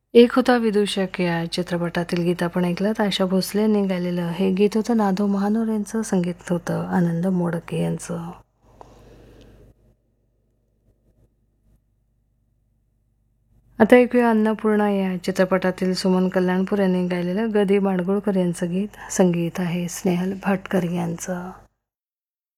एक होता विदूषक या चित्रपटातील गीत आपण ऐकलं. आशा भोसले यांनी गायलेलं हे गीत होतं. नादो महानोर यांचं संगीत होतं आनंद मोडके यांचं. आता ऐकूया अन्नपूर्णा या चित्रपटातील सुमन कल्याणपूर यांनी गायलेलं गदी माडगुळकर यांचं गीत. संगीत आहे स्नेहल भाटकर यांचं.